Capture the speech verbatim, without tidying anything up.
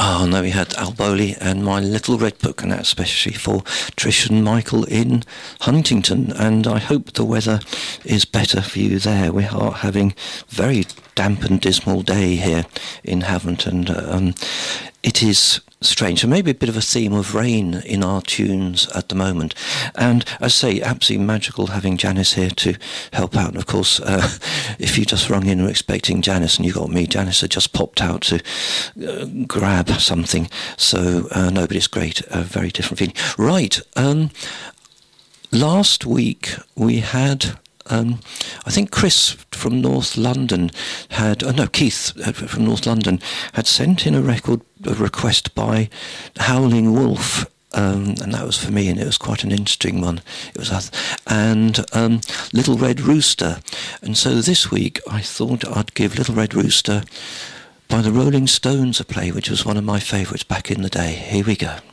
Oh, no, we had Al Bowley and My Little Red Book, and that's especially for Trish and Michael in Huntington. And I hope the weather is better for you there. We are having very damp and dismal day here in Haventon. Um, it is strange. So maybe a bit of a theme of rain in our tunes at the moment. And as I say, absolutely magical having Janice here to help out. And of course, uh, if you just rung in and were expecting Janice and you got me, Janice had just popped out to uh, grab something. So, uh, no, but it's great. A very different feeling. Right. Um, last week we had... Um, I think Chris from North London had, oh no, Keith from North London had sent in a record a request by Howling Wolf, um, and that was for me, and it was quite an interesting one. It was, uh, and um, Little Red Rooster, and so this week I thought I'd give Little Red Rooster by the Rolling Stones a play, which was one of my favourites back in the day. Here we go.